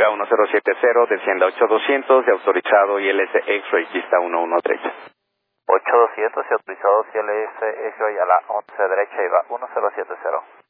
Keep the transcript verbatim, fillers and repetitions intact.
a uno cero siete cero, descienda ocho doscientos, de autorizado I L S X-Ray, pista uno uno tres. ocho doscientos y autorizado I L S X-Ray a la once derecha y va uno cero siete cero.